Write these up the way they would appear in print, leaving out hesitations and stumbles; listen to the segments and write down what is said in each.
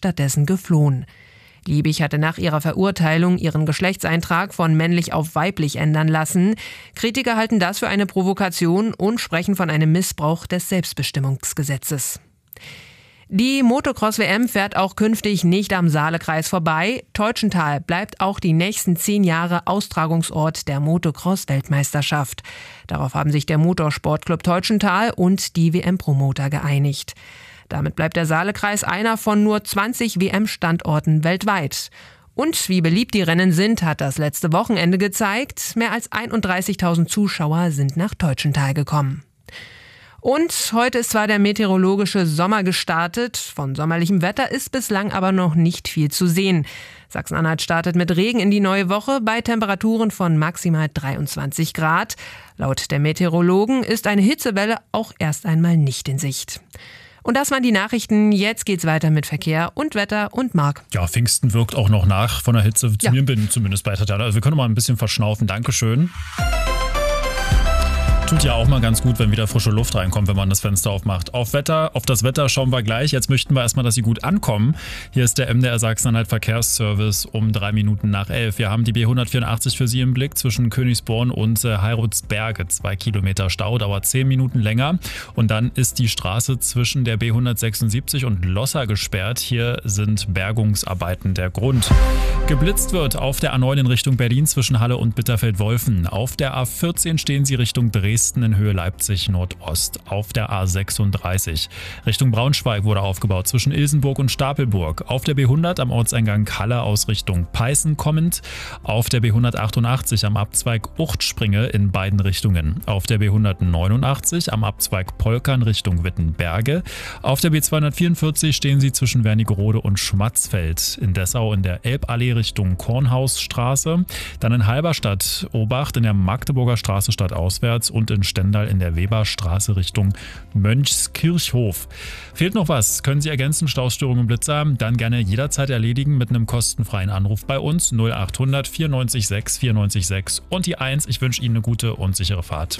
stattdessen geflohen. Liebig hatte nach ihrer Verurteilung ihren Geschlechtseintrag von männlich auf weiblich ändern lassen. Kritiker halten das für eine Provokation und sprechen von einem Missbrauch des Selbstbestimmungsgesetzes. Die Motocross-WM fährt auch künftig nicht am Saalekreis vorbei. Teutschenthal bleibt auch die nächsten 10 Jahre Austragungsort der Motocross-Weltmeisterschaft. Darauf haben sich der Motorsportclub Teutschenthal und die WM-Promoter geeinigt. Damit bleibt der Saalekreis einer von nur 20 WM-Standorten weltweit. Und wie beliebt die Rennen sind, hat das letzte Wochenende gezeigt. Mehr als 31.000 Zuschauer sind nach Teutschenthal gekommen. Und heute ist zwar der meteorologische Sommer gestartet, von sommerlichem Wetter ist bislang aber noch nicht viel zu sehen. Sachsen-Anhalt startet mit Regen in die neue Woche bei Temperaturen von maximal 23 Grad. Laut der Meteorologen ist eine Hitzewelle auch erst einmal nicht in Sicht. Und das waren die Nachrichten. Jetzt geht's weiter mit Verkehr und Wetter und Marc. Ja, Pfingsten wirkt auch noch nach von der Hitze. Zu mir bin zumindest bei Tatjana. Also wir können mal ein bisschen verschnaufen. Dankeschön. Tut ja auch mal ganz gut, wenn wieder frische Luft reinkommt, wenn man das Fenster aufmacht. Auf das Wetter schauen wir gleich. Jetzt möchten wir erstmal, dass Sie gut ankommen. Hier ist der MDR Sachsen-Anhalt Verkehrsservice um 3 Minuten nach 11. Wir haben die B184 für Sie im Blick zwischen Königsborn und Heirutsberge. 2 Kilometer Stau, dauert 10 Minuten länger. Und dann ist die Straße zwischen der B176 und Losser gesperrt. Hier sind Bergungsarbeiten der Grund. Geblitzt wird auf der A9 in Richtung Berlin zwischen Halle und Bitterfeld-Wolfen. Auf der A14 stehen Sie Richtung Dresden in Höhe Leipzig Nordost. Auf der A36 Richtung Braunschweig wurde aufgebaut zwischen Ilsenburg und Stapelburg. Auf der B100 am Ortseingang Halle aus Richtung Peißen kommend. Auf der B188 am Abzweig Uchtspringe in beiden Richtungen. Auf der B189 am Abzweig Polkern Richtung Wittenberge. Auf der B244 stehen Sie zwischen Wernigerode und Schmatzfeld. In Dessau in der Elballee Richtung Kornhausstraße. Dann in Halberstadt Obacht in der Magdeburger Straße stadtauswärts und in Stendal in der Weberstraße Richtung Mönchskirchhof. Fehlt noch was? Können Sie ergänzen, Staustörungen und Blitzer? Dann gerne jederzeit erledigen mit einem kostenfreien Anruf bei uns 0800 94 6 94 6 und die 1. Ich wünsche Ihnen eine gute und sichere Fahrt.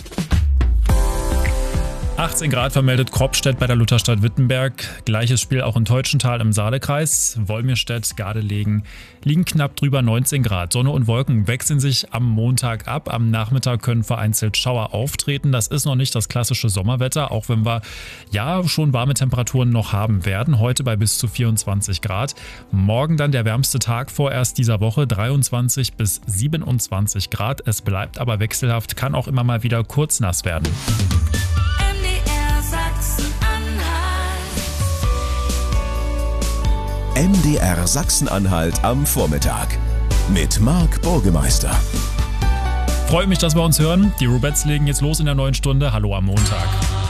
18 Grad vermeldet Kropstedt bei der Lutherstadt Wittenberg. Gleiches Spiel auch in Teutschenthal im Saalekreis. Wolmirstedt, Gardelegen liegen knapp drüber 19 Grad. Sonne und Wolken wechseln sich am Montag ab. Am Nachmittag können vereinzelt Schauer auftreten. Das ist noch nicht das klassische Sommerwetter, auch wenn wir ja schon warme Temperaturen noch haben werden. Heute bei bis zu 24 Grad. Morgen dann der wärmste Tag vorerst dieser Woche, 23 bis 27 Grad. Es bleibt aber wechselhaft, kann auch immer mal wieder kurz nass werden. MDR Sachsen-Anhalt am Vormittag mit Marc Burgemeister. Freue mich, dass wir uns hören. Die Rubettes legen jetzt los in der neuen Stunde. Hallo am Montag.